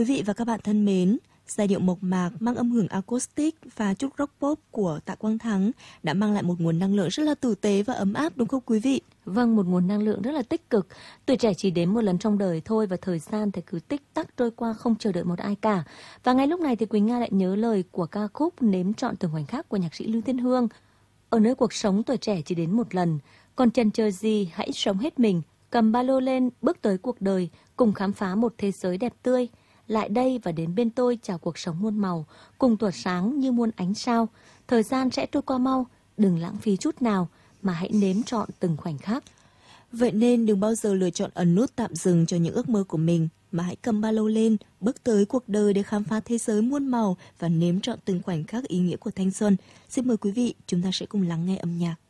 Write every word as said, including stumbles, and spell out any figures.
Quý vị và các bạn thân mến, giai điệu mộc mạc mang âm hưởng acoustic và chút rock pop của Tạ Quang Thắng đã mang lại một nguồn năng lượng rất là tử tế và ấm áp đúng không quý vị? Vâng, một nguồn năng lượng rất là tích cực. Tuổi trẻ chỉ đến một lần trong đời thôi và thời gian thì cứ tích tắc trôi qua không chờ đợi một ai cả. Và ngay lúc này thì Quỳnh Nga lại nhớ lời của ca khúc Nếm trọn từng khoảnh khắc của nhạc sĩ Lưu Thiên Hương. Ở nơi cuộc sống tuổi trẻ chỉ đến một lần, còn chần chờ gì hãy sống hết mình, cầm ba lô lên, bước tới cuộc đời, cùng khám phá một thế giới đẹp tươi. Lại đây và đến bên tôi chào cuộc sống muôn màu, cùng tỏa sáng như muôn ánh sao. Thời gian sẽ trôi qua mau, đừng lãng phí chút nào, mà hãy nếm trọn từng khoảnh khắc. Vậy nên đừng bao giờ lựa chọn ấn nút tạm dừng cho những ước mơ của mình, mà hãy cầm ba lô lên, bước tới cuộc đời để khám phá thế giới muôn màu và nếm trọn từng khoảnh khắc ý nghĩa của thanh xuân. Xin mời quý vị, chúng ta sẽ cùng lắng nghe âm nhạc.